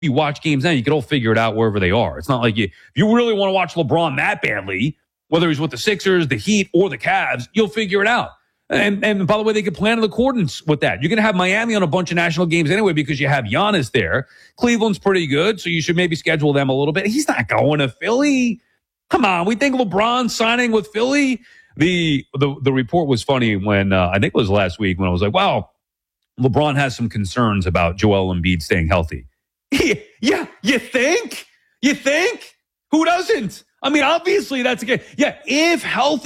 you watch games now, you can all figure it out wherever they are. It's not like if you really want to watch LeBron that badly, whether he's with the Sixers, the Heat, or the Cavs, you'll figure it out. And by the way, they can plan in accordance with that. You're going to have Miami on a bunch of national games anyway because you have Giannis there. Cleveland's pretty good, so you should maybe schedule them a little bit. He's not going to Philly. Come on, we think LeBron signing with Philly? The report was funny when I think it was last week when I was like, wow, LeBron has some concerns about Joel Embiid staying healthy. Yeah, you think? You think? Who doesn't? I mean, obviously that's a good. Yeah, if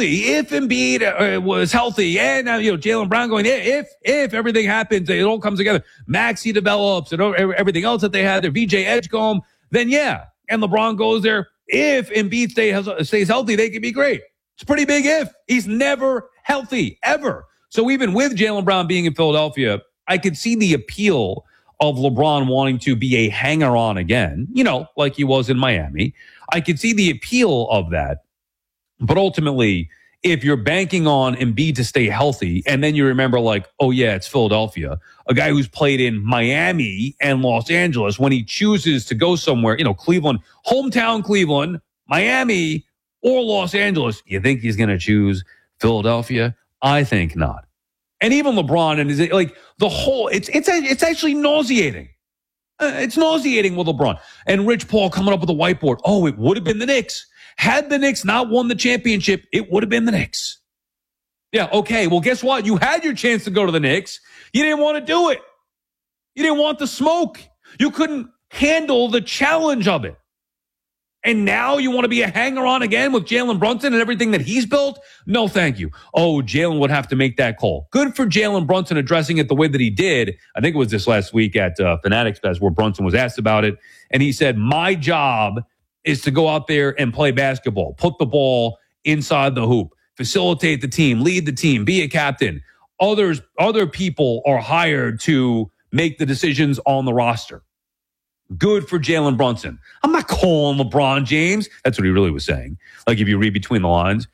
Embiid was healthy, and Jaylen Brown going, if everything happens, it all comes together. Maxey develops and everything else that they had, their VJ Edgecomb, then yeah, and LeBron goes there. If Embiid stays healthy, they can be great. It's a pretty big if. He's never healthy ever. So even with Jaylen Brown being in Philadelphia, I could see the appeal of LeBron wanting to be a hanger-on again, like he was in Miami. I could see the appeal of that. But ultimately, if you're banking on Embiid to stay healthy, and then you remember oh yeah, it's Philadelphia, a guy who's played in Miami and Los Angeles, when he chooses to go somewhere, Cleveland, hometown Cleveland, Miami, or Los Angeles, you think he's going to choose Philadelphia? I think not. And even LeBron, and is it the whole, it's actually nauseating. It's nauseating with LeBron. And Rich Paul coming up with a whiteboard. Oh, it would have been the Knicks. Had the Knicks not won the championship, it would have been the Knicks. Yeah, okay. Well, guess what? You had your chance to go to the Knicks. You didn't want to do it. You didn't want the smoke. You couldn't handle the challenge of it. And now you want to be a hanger-on again with Jalen Brunson and everything that he's built? No, thank you. Oh, Jalen would have to make that call. Good for Jalen Brunson addressing it the way that he did. I think it was this last week at Fanatics Fest where Brunson was asked about it. And he said, my job is to go out there and play basketball, put the ball inside the hoop, facilitate the team, lead the team, be a captain. Other people are hired to make the decisions on the roster. Good for Jalen Brunson. I'm not calling LeBron James. That's what he really was saying. If you read between the lines,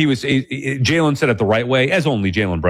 Jalen said it the right way, as only Jalen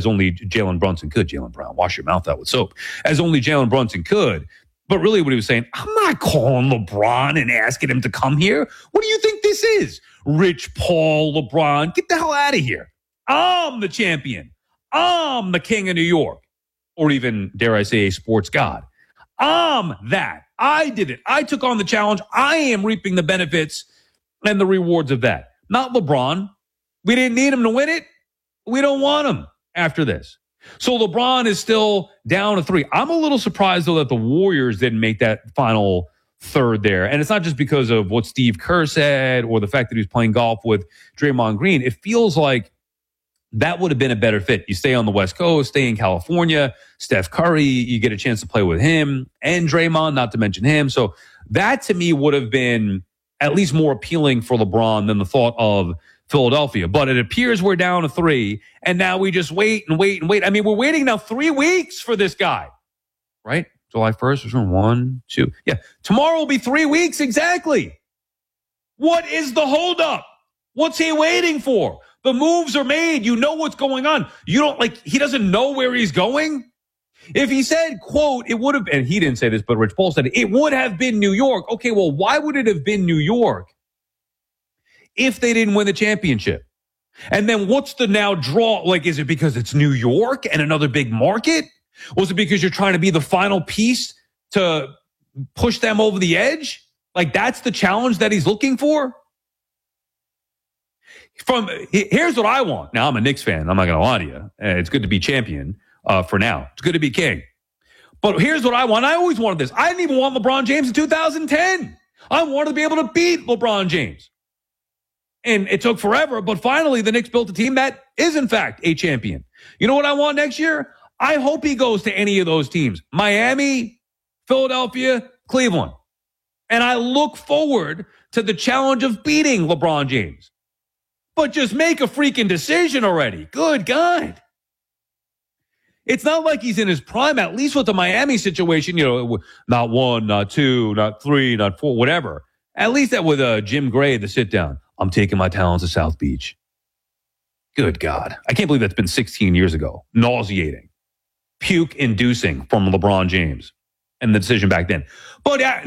Brunson could. Jalen Brown, wash your mouth out with soap, as only Jalen Brunson could. But really, what he was saying, I'm not calling LeBron and asking him to come here. What do you think this is? Rich Paul, LeBron, get the hell out of here. I'm the champion. I'm the king of New York, or even dare I say, a sports god. I'm that. I did it. I took on the challenge. I am reaping the benefits and the rewards of that. Not LeBron. We didn't need him to win it. We don't want him after this. So LeBron is still down to 3. I'm a little surprised, though, that the Warriors didn't make that final third there. And it's not just because of what Steve Kerr said or the fact that he was playing golf with Draymond Green. It feels like that would have been a better fit. You stay on the West Coast, stay in California. Steph Curry, you get a chance to play with him and Draymond, not to mention him. So that to me would have been at least more appealing for LeBron than the thought of Philadelphia. But it appears we're down to 3, and now we just wait and wait and wait. I mean, we're waiting now 3 weeks for this guy, right? July 1st or 1, 2. Yeah, tomorrow will be 3 weeks exactly. What is the holdup? What's he waiting for? The moves are made. You know what's going on. You don't he doesn't know where he's going. If he said, quote, it would have, and he didn't say this, but Rich Paul said it would have been New York. Okay, well, why would it have been New York if they didn't win the championship? And then what's the now draw? Is it because it's New York and another big market? Was it because you're trying to be the final piece to push them over the edge? That's the challenge that he's looking for? Here's what I want. Now, I'm a Knicks fan. I'm not going to lie to you. It's good to be champion for now. It's good to be king. But here's what I want. I always wanted this. I didn't even want LeBron James in 2010. I wanted to be able to beat LeBron James. And it took forever, but finally the Knicks built a team that is, in fact, a champion. You know what I want next year? I hope he goes to any of those teams. Miami, Philadelphia, Cleveland. And I look forward to the challenge of beating LeBron James. But just make a freaking decision already. Good God. It's not like he's in his prime, at least with the Miami situation, not 1, not 2, not 3, not 4, whatever. At least that with Jim Gray, the sit down. I'm taking my talents to South Beach. Good God. I can't believe that's been 16 years ago. Nauseating. Puke-inducing from LeBron James and the decision back then. But